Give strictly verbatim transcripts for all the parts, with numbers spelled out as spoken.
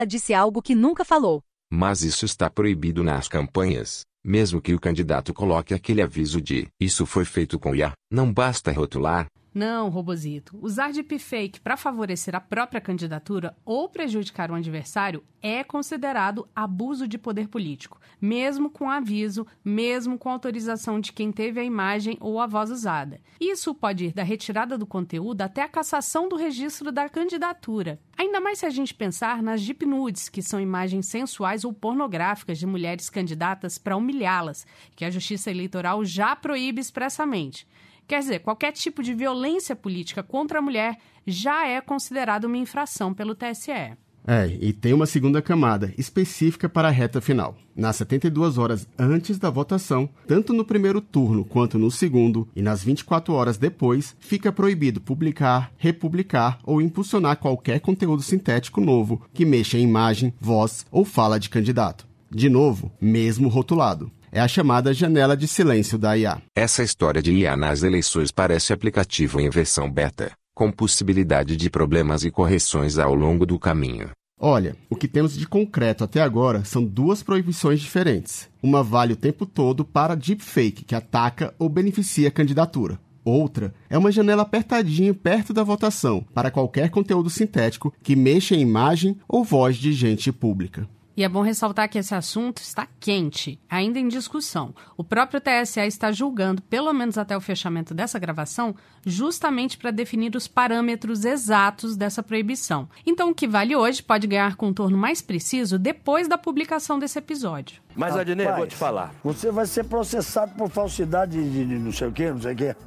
disse algo que nunca falou. Mas isso está proibido nas campanhas. Mesmo que o candidato coloque aquele aviso de "isso foi feito com I A", não basta rotular. Não, Robozito. Usar deepfake para favorecer a própria candidatura ou prejudicar o adversário é considerado abuso de poder político, mesmo com aviso, mesmo com autorização de quem teve a imagem ou a voz usada. Isso pode ir da retirada do conteúdo até a cassação do registro da candidatura. Ainda mais se a gente pensar nas deep nudes, que são imagens sensuais ou pornográficas de mulheres candidatas para humilhá-las, que a Justiça Eleitoral já proíbe expressamente. Quer dizer, qualquer tipo de violência política contra a mulher já é considerado uma infração pelo T S E. É, e tem uma segunda camada, específica para a reta final. Nas setenta e duas horas antes da votação, tanto no primeiro turno quanto no segundo, e nas vinte e quatro horas depois, fica proibido publicar, republicar ou impulsionar qualquer conteúdo sintético novo que mexa em imagem, voz ou fala de candidato. De novo, mesmo rotulado. É a chamada janela de silêncio da I A. Essa história de I A nas eleições parece aplicativo em versão beta, com possibilidade de problemas e correções ao longo do caminho. Olha, o que temos de concreto até agora são duas proibições diferentes. Uma vale o tempo todo para deepfake, que ataca ou beneficia a candidatura. Outra é uma janela apertadinha perto da votação, para qualquer conteúdo sintético que mexa em imagem ou voz de gente pública. E é bom ressaltar que esse assunto está quente, ainda em discussão. O próprio T S E está julgando, pelo menos até o fechamento dessa gravação, justamente para definir os parâmetros exatos dessa proibição. Então, o que vale hoje pode ganhar contorno mais preciso depois da publicação desse episódio. Mas, Adnet, eu vou te falar. Você vai ser processado por falsidade de, de não sei o quê, não sei o quê.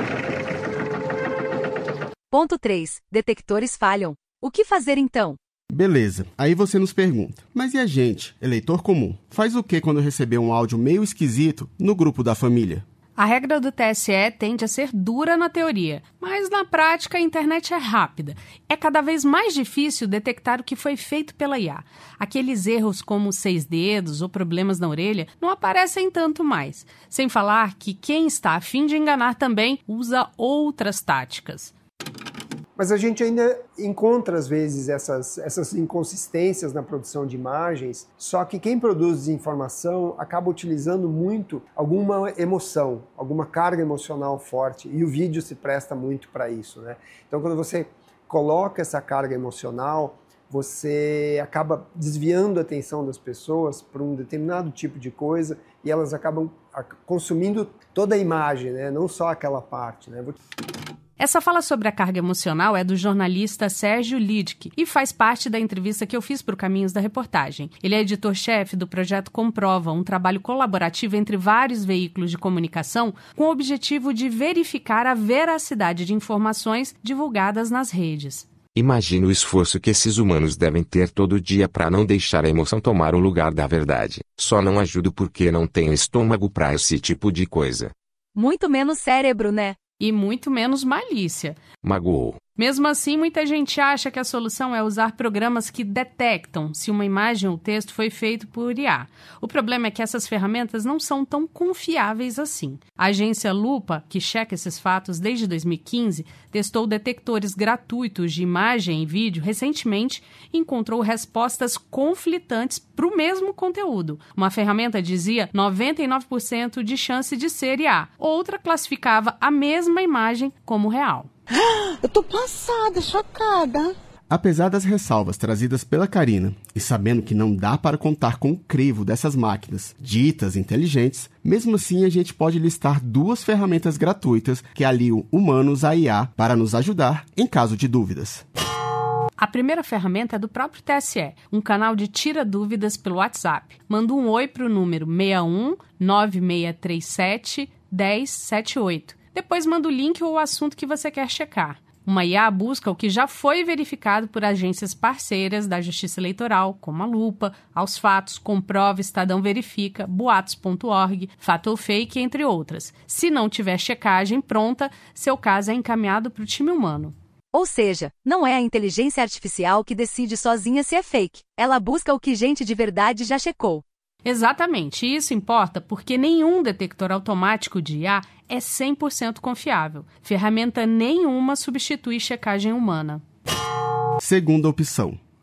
Ponto três. Detectores falham. O que fazer então? Beleza, aí você nos pergunta, mas e a gente, eleitor comum, faz o que quando receber um áudio meio esquisito no grupo da família? A regra do T S E tende a ser dura na teoria, mas na prática a internet é rápida. É cada vez mais difícil detectar o que foi feito pela I A. Aqueles erros como seis dedos ou problemas na orelha não aparecem tanto mais. Sem falar que quem está a fim de enganar também usa outras táticas. Mas a gente ainda encontra, às vezes, essas, essas inconsistências na produção de imagens, só que quem produz desinformação acaba utilizando muito alguma emoção, alguma carga emocional forte, e o vídeo se presta muito para isso, né? Então, quando você coloca essa carga emocional, você acaba desviando a atenção das pessoas para um determinado tipo de coisa e elas acabam consumindo toda a imagem, né? Não só aquela parte, né? Essa fala sobre a carga emocional é do jornalista Sérgio Lidke e faz parte da entrevista que eu fiz para o Caminhos da Reportagem. Ele é editor-chefe do projeto Comprova, um trabalho colaborativo entre vários veículos de comunicação com o objetivo de verificar a veracidade de informações divulgadas nas redes. Imagina o esforço que esses humanos devem ter todo dia para não deixar a emoção tomar o lugar da verdade. Só não ajudo porque não tenho estômago para esse tipo de coisa. Muito menos cérebro, né? E muito menos malícia. Magoou. Mesmo assim, muita gente acha que a solução é usar programas que detectam se uma imagem ou texto foi feito por I A. O problema é que essas ferramentas não são tão confiáveis assim. A agência Lupa, que checa esses fatos desde dois mil e quinze, testou detectores gratuitos de imagem e vídeo recentemente e encontrou respostas conflitantes para o mesmo conteúdo. Uma ferramenta dizia noventa e nove por cento de chance de ser I A. Outra classificava a mesma imagem como real. Eu tô passada, chocada. Apesar das ressalvas trazidas pela Karina, e sabendo que não dá para contar com o crivo dessas máquinas ditas inteligentes, mesmo assim a gente pode listar duas ferramentas gratuitas que aliam humanos à I A para nos ajudar em caso de dúvidas. A primeira ferramenta é do próprio T S E, um canal de tira dúvidas pelo WhatsApp. Manda um oi para o número seis um nove seis três sete um zero sete oito. Depois manda o link ou o assunto que você quer checar. Uma I A busca o que já foi verificado por agências parceiras da Justiça Eleitoral, como a Lupa, Aos Fatos, Comprova, Estadão Verifica, boatos ponto org, Fato ou Fake, entre outras. Se não tiver checagem pronta, seu caso é encaminhado para o time humano. Ou seja, não é a inteligência artificial que decide sozinha se é fake. Ela busca o que gente de verdade já checou. Exatamente, e isso importa porque nenhum detector automático de I A é cem por cento confiável. Ferramenta nenhuma substitui checagem humana. Segunda opção,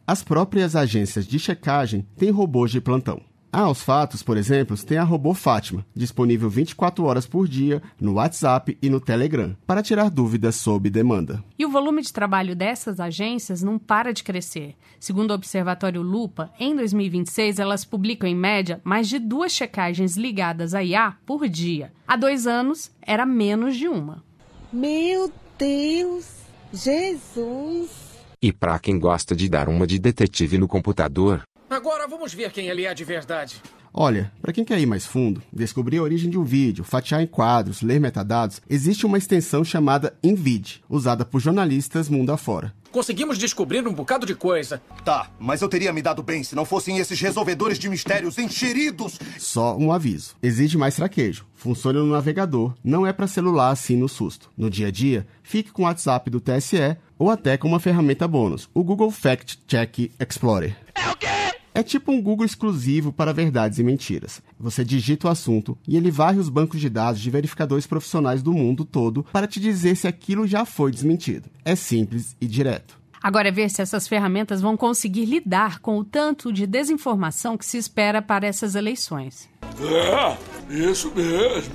As próprias agências de checagem têm robôs de plantão. A Aos Fatos, por exemplo, tem a robô Fátima, disponível vinte e quatro horas por dia no WhatsApp e no Telegram, para tirar dúvidas sob demanda. E o volume de trabalho dessas agências não para de crescer. Segundo o Observatório Lupa, em dois mil e vinte e seis, elas publicam, em média, mais de duas checagens ligadas a I A por dia. Há dois anos, era menos de uma. Meu Deus! Jesus! E para quem gosta de dar uma de detetive no computador... Agora vamos ver quem ele é de verdade. Olha, para quem quer ir mais fundo, descobrir a origem de um vídeo, fatiar em quadros, ler metadados, existe uma extensão chamada InVid, usada por jornalistas mundo afora. Conseguimos descobrir um bocado de coisa. Tá, mas eu teria me dado bem se não fossem esses resolvedores de mistérios encheridos. Só um aviso. Exige mais traquejo. Funciona no navegador, não é para celular assim no susto. No dia a dia, fique com o WhatsApp do T S E ou até com uma ferramenta bônus, o Google Fact Check Explorer. É o quê? É tipo um Google exclusivo para verdades e mentiras. Você digita o assunto e ele varre os bancos de dados de verificadores profissionais do mundo todo para te dizer se aquilo já foi desmentido. É simples e direto. Agora é ver se essas ferramentas vão conseguir lidar com o tanto de desinformação que se espera para essas eleições. É, isso mesmo.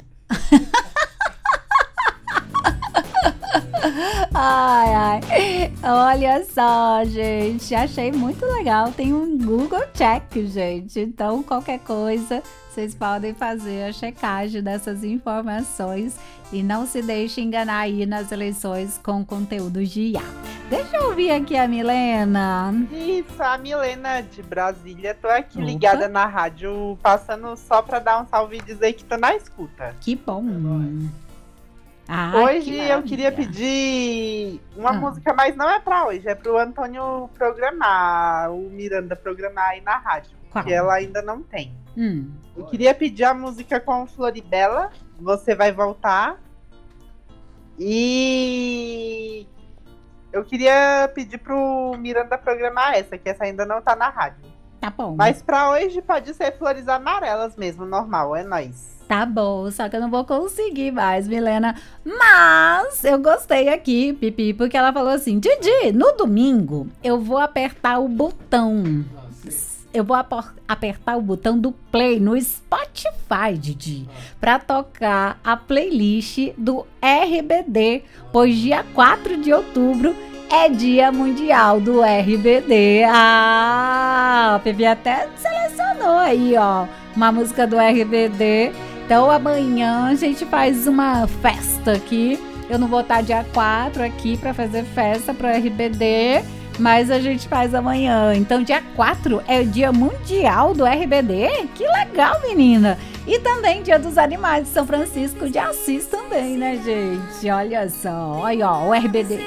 Ai, ai, olha só, gente, achei muito legal, tem um Google Check, gente, então qualquer coisa, vocês podem fazer a checagem dessas informações e não se deixe enganar aí nas eleições com conteúdos de I A. Deixa eu ouvir aqui a Milena. Isso, a Milena de Brasília, tô aqui Opa. ligada na rádio, passando só pra dar um salve e dizer que tô na escuta. Que bom. Ah, hoje que eu queria pedir uma ah. música, mas não é pra hoje, é pro Antônio programar, o Miranda programar aí na rádio, Qual? que ela ainda não tem. Hum. Eu queria pedir a música com Floribela, Você Vai Voltar, e eu queria pedir pro Miranda programar essa, que essa ainda não tá na rádio. Tá bom. Mas pra hoje pode ser Flores Amarelas mesmo, normal, é nóis. Tá bom, só que eu não vou conseguir mais, Milena. Mas eu gostei aqui, Pipi, porque ela falou assim: Didi, no domingo eu vou apertar o botão. Eu vou apertar o botão do play no Spotify, Didi, pra tocar a playlist do R B D, pois dia quatro de outubro é Dia Mundial do R B D. Ah, a Pipi até selecionou aí, ó, uma música do R B D. Então amanhã a gente faz uma festa aqui. Eu não vou estar dia quatro aqui para fazer festa pro R B D, mas a gente faz amanhã. Então dia quatro é o Dia Mundial do R B D? Que legal, menina! E também Dia dos Animais de São Francisco de Assis também, né, gente? Olha só, olha ó, o R B D.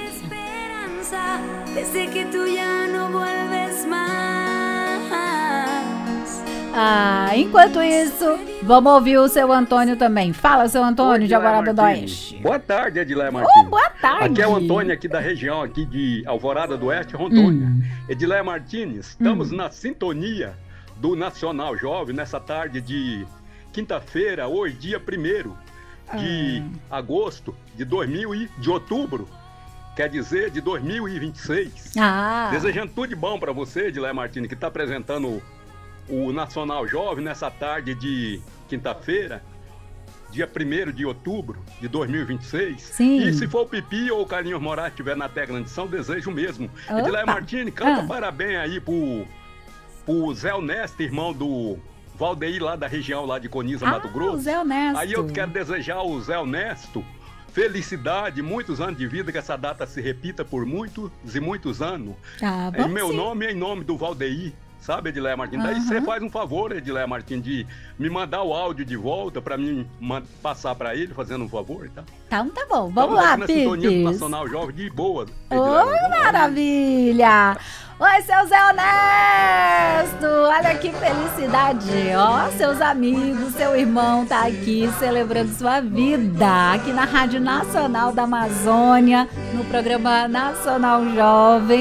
Ah, enquanto isso, vamos ouvir o seu Antônio também. Fala, seu Antônio, Oi, de Alvorada do Oeste. Boa tarde, Edileia Martins. Oh, boa tarde. Aqui é o Antônio, aqui da região aqui de Alvorada do Oeste, Rondônia. Hum. Edileia Martins, estamos hum. na sintonia do Nacional Jovem nessa tarde de quinta-feira, hoje, dia primeiro de hum. agosto de dois mil e de outubro. Quer dizer, de dois mil e vinte e seis. Ah. Desejando tudo de bom para você, Edileia Martins, que está apresentando o Nacional Jovem nessa tarde de quinta-feira, dia primeiro de outubro de dois mil e vinte e seis. Sim. E se for o Pipi ou o Carlinhos Moraes estiver na tecla de edição, desejo mesmo. Edileia Martins, canta ah. parabéns aí pro, pro Zé Onesto, irmão do Valdeir lá da região lá de Coniza, ah, Mato Grosso. O Zé Onesto. Aí eu quero desejar ao Zé Onesto felicidade, muitos anos de vida, que essa data se repita por muitos e muitos anos. Ah, em meu sim. nome e em nome do Valdeir. Sabe, Edileia Martins? Uhum. Daí você faz um favor, Edileia Martins, de me mandar o áudio de volta pra mim passar pra ele, fazendo um favor, tá? Então tá bom, vamos lá, Pipis. Sintonia do Nacional Jovem de boa. Ô, oh, maravilha! Oi, seu Zé Honesto! Olha que felicidade! Ó, seus amigos, seu irmão tá aqui celebrando sua vida aqui na Rádio Nacional da Amazônia, no programa Nacional Jovem.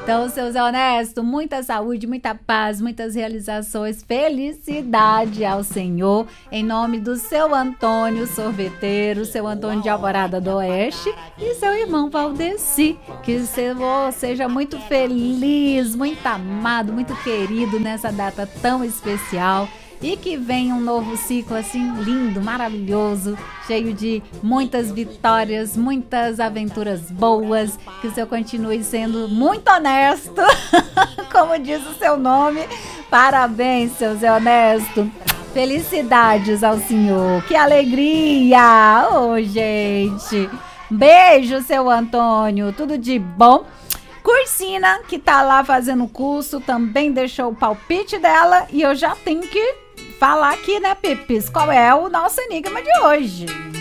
Então, seu Zé Honesto, muita saúde, muita paz, muitas realizações, felicidade ao Senhor, em nome do seu Antônio sorveteiro, seu Antônio de Alvorada do Oeste e seu irmão Valdeci, que você seja muito feliz, muito amado, muito querido nessa data tão especial. E que venha um novo ciclo assim lindo, maravilhoso, cheio de muitas vitórias, muitas aventuras boas, que o senhor continue sendo muito honesto, como diz o seu nome. Parabéns, seu Zé Honesto. Felicidades ao senhor. Que alegria! Ô, oh, gente. Beijo, seu Antônio. Tudo de bom. Cursina, que tá lá fazendo curso, também deixou o palpite dela e eu já tenho que falar aqui, né, Pipis, qual é o nosso enigma de hoje.